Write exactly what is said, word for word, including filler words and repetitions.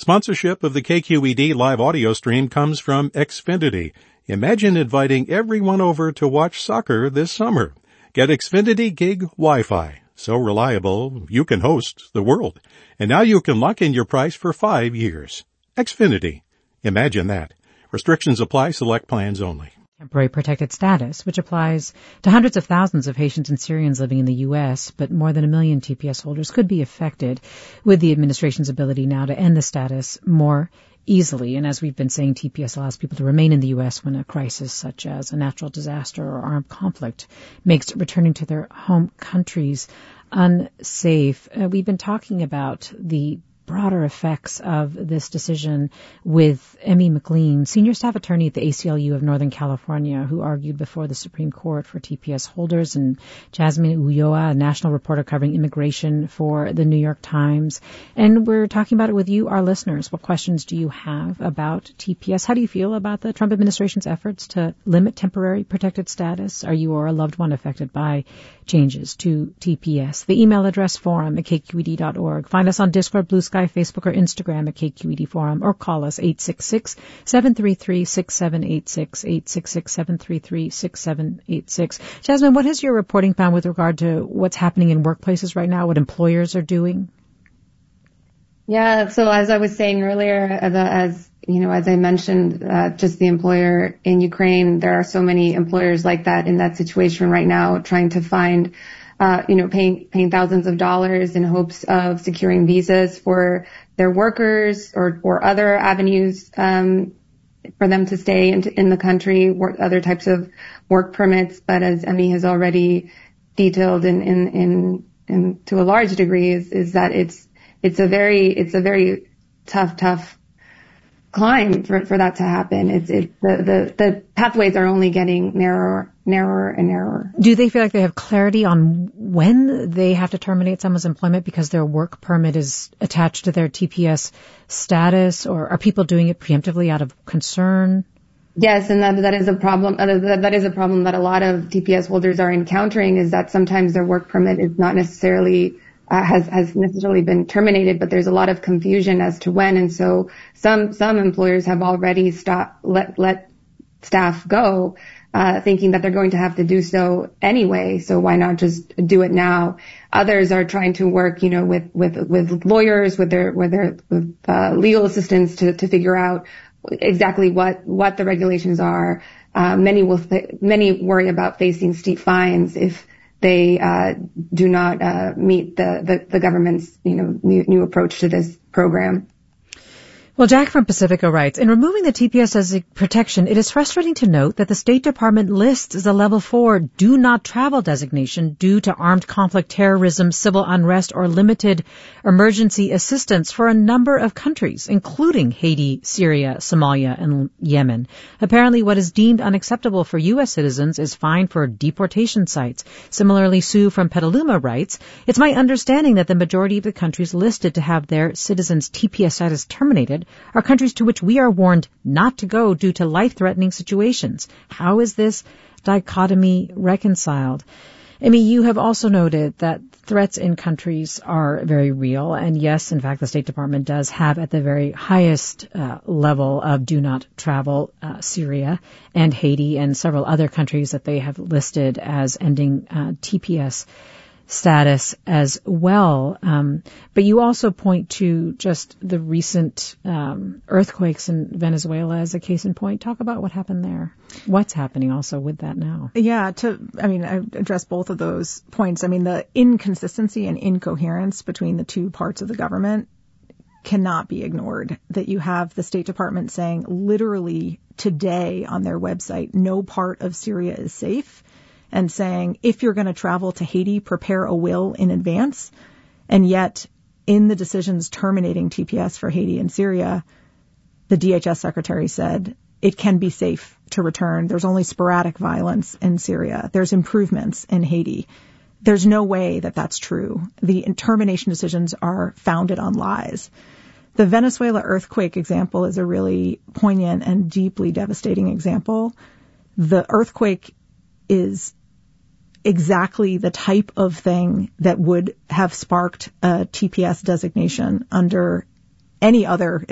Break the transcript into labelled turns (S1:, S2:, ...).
S1: Sponsorship of the K Q E D live audio stream comes from Xfinity. Imagine inviting everyone over to watch soccer this summer. Get Xfinity Gig Wi-Fi. So reliable, you can host the world. And now you can lock in your price for five years. Xfinity. Imagine that. Restrictions apply. Select plans only.
S2: Temporary protected status, which applies to hundreds of thousands of Haitians and Syrians living in the U S, but more than a million T P S holders could be affected with the administration's ability now to end the status more easily. And as we've been saying, T P S allows people to remain in the U S when a crisis such as a natural disaster or armed conflict makes returning to their home countries unsafe. Uh, we've been talking about the broader effects of this decision with Emmy McLean, senior staff attorney at the A C L U of Northern California, who argued before the Supreme Court for T P S holders, and Jasmine Ulloa, a national reporter covering immigration for the New York Times. And we're talking about it with you, our listeners. What questions do you have about T P S? How do you feel about the Trump administration's efforts to limit temporary protected status? Are you or a loved one affected by changes to T P S? The email address, forum at k q e d dot org. Find us on Discord, Blue Sky, Facebook, or Instagram at K Q E D Forum, or call us eight six six, seven three three, six seven eight six, eight six six, seven three three, six seven eight six. Jasmine, what has your reporting found with regard to what's happening in workplaces right now, what employers are doing?
S3: Yeah, so as I was saying earlier, as, as you know, as I mentioned, uh, just the employer in Ukraine, there are so many employers like that in that situation right now, trying to find Uh, you know, paying, paying thousands of dollars in hopes of securing visas for their workers or, or other avenues, um, for them to stay in, in the country, work, other types of work permits. But as Emmy has already detailed in, in, in, in to a large degree is, is that it's, it's a very, it's a very tough, tough climb for, for that to happen. It's, it, the, the, the pathways are only getting narrower, narrower and narrower.
S2: Do they feel like they have clarity on when they have to terminate someone's employment because their work permit is attached to their T P S status, or are people doing it preemptively out of concern?
S3: Yes, and that, that is a problem. Uh, that, that is a problem that a lot of T P S holders are encountering, is that sometimes their work permit is not necessarily Uh, has, has necessarily been terminated, but there's a lot of confusion as to when. And so some, some employers have already stopped, let, let staff go, uh, thinking that they're going to have to do so anyway. So why not just do it now? Others are trying to work, you know, with, with, with lawyers, with their, with their, with, uh, legal assistants to, to figure out exactly what, what the regulations are. Uh, many will, th- many worry about facing steep fines if they uh, do not uh, meet the, the, the government's, you know, new, new approach to this program.
S2: Well, Jack from Pacifico writes, in removing the T P S as a protection, it is frustrating to note that the State Department lists as a level four do not travel designation due to armed conflict, terrorism, civil unrest, or limited emergency assistance for a number of countries, including Haiti, Syria, Somalia, and Yemen. Apparently, what is deemed unacceptable for U S citizens is fine for deportation sites. Similarly, Sue from Petaluma writes, it's my understanding that the majority of the countries listed to have their citizens' T P S status terminated are countries to which we are warned not to go due to life-threatening situations. How is this dichotomy reconciled? Emmy, you have also noted that threats in countries are very real. And yes, in fact, the State Department does have at the very highest uh, level of do not travel uh, Syria and Haiti and several other countries that they have listed as ending uh, T P S status as well. Um, but you also point to just the recent um, earthquakes in Venezuela as a case in point. Talk about what happened there. What's happening also with that now?
S4: Yeah, to, I mean, I address both of those points. I mean, the inconsistency and incoherence between the two parts of the government cannot be ignored. That you have the State Department saying literally today on their website, no part of Syria is safe, and saying, if you're going to travel to Haiti, prepare a will in advance. And yet, in the decisions terminating T P S for Haiti and Syria, the D H S secretary said, it can be safe to return. There's only sporadic violence in Syria. There's improvements in Haiti. There's no way that that's true. The termination decisions are founded on lies. The Venezuela earthquake example is a really poignant and deeply devastating example. The earthquake is exactly the type of thing that would have sparked a T P S designation under any other